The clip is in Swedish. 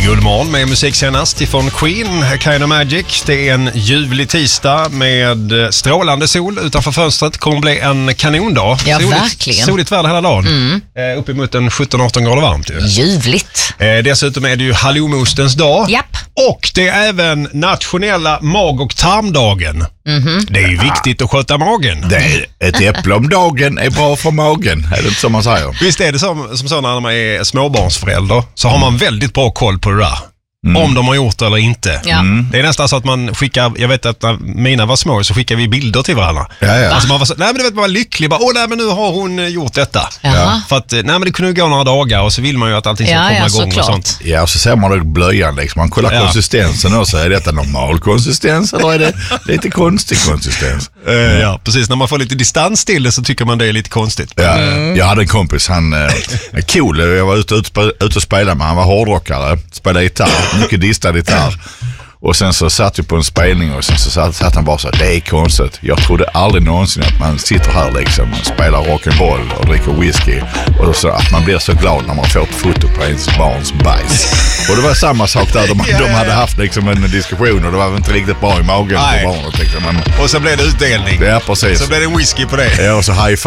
Guldmorgon med musik senast ifrån Queen, Kind of Magic. Det är en ljuvlig tisdag med strålande sol utanför fönstret. Kommer bli en kanondag. Ja, verkligen. Soligt väder hela dagen. Uppemot en 17-18 grader varmt. Ju. Ljuvligt. Dessutom är det ju halloumostens dag. Japp. Och det är även nationella mag- och tarmdagen. Det är ju viktigt att sköta magen. Det är ett äpple om dagen är bra för magen, är det inte som man säger? Visst är det som så när man är småbarnsförälder så har man väldigt bra koll på det där. Om de har gjort det eller inte. Ja. Det är nästan så att man skickar, jag vet att när mina var små så skickar vi bilder till varandra. Ja. Alltså man var så, nej men du vet man var lycklig, bara, nej men nu har hon gjort detta. Jaha. För att, nej men det kunde gå några dagar och så vill man ju att allting ska komma igång såklart. och sånt. Ja, och så ser man då blöjan liksom. Man kollar konsistensen och så är detta normal konsistens eller är det lite konstig konsistens? Ja, precis. När man får lite distans till det så tycker man det är lite konstigt. Ja, jag hade en kompis, han är cool. Jag var ute och spelade med, han var hårdrockare, spelade gitarr, mycket distad gitarr. Och sen så satt vi på en spelning och sen så satt han bara så, det är konstigt. Jag trodde aldrig någonsin att man sitter här liksom och spelar rock'n'roll och dricker whisky och så att man blir så glad när man får ett foto på ens barns bajs. Och det var samma sak där, de hade haft liksom en diskussion och det var inte riktigt bra i magen på barnet liksom. Och så blev det utdelning. Ja, precis. Så blev det en whisky på det. Ja, och så high